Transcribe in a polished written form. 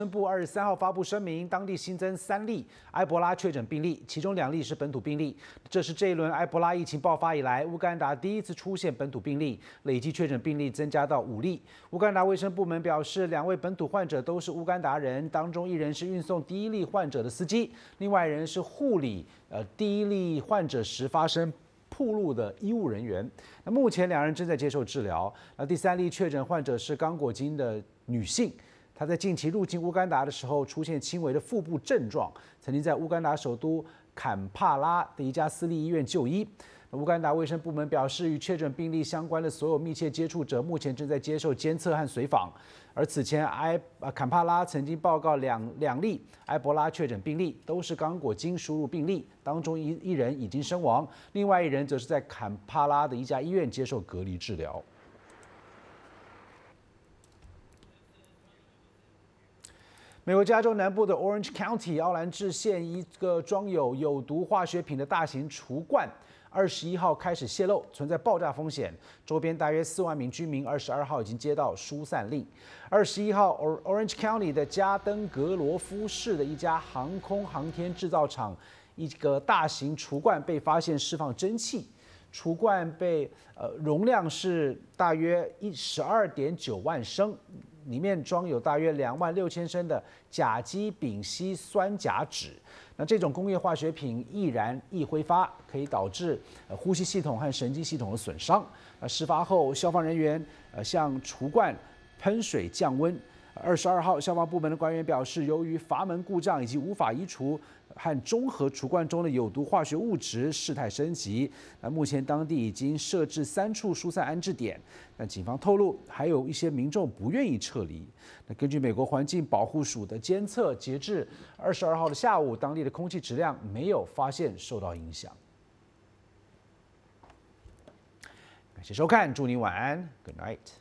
宣布23号发布声明，当地新增3例埃博拉确诊病例，其中2例是本土病例。这是这一轮埃博拉疫情爆发以来，乌干达第一次出现本土病例，累计确诊病例增加到5例。乌干达卫生部门表示，2位本土患者都是乌干达人，当中1人是运送第1例患者的司机，另外1人是护理第1例患者时发生暴露的医务人员。那目前2人正在接受治疗。那第3例确诊患者是刚果金的女性。他在近期入境乌干达的时候出现轻微的腹部症状，曾经在乌干达首都坎帕拉的一家私立医院就医。乌干达卫生部门表示，与确诊病例相关的所有密切接触者目前正在接受监测和随访。而此前坎帕拉曾经报告两例埃博拉确诊病例，都是刚果金输入病例，当中一人已经身亡，另外1人则是在坎帕拉的一家医院接受隔离治疗。美国加州南部的 Orange County 奥兰治县一个装有有毒化学品的大型橱罐，21号开始泄漏，存在爆炸风险。周边大约4万名居民22号已经接到疏散令。21号 ，Orange County 的加登格罗夫市的一家航空航天制造厂，一个大型橱罐被发现释放蒸汽。橱罐容量是大约12.9万升，里面装有大约26000升的甲基丙烯酸甲酯。那这种工业化学品易燃易挥发，可以导致呼吸系统和神经系统的损伤。事发后，消防人员向橱罐喷水降温。22号，消防部门的官员表示，由于阀门故障以及无法移除和中和橱罐中的有毒化学物质，事态升级。目前当地已经设置3处疏散安置点，但警方透露，还有一些民众不愿意撤离。根据美国环境保护署的监测，截至22号的下午，当地的空气质量没有发现受到影响。感谢收看，祝你晚安 ，Good night。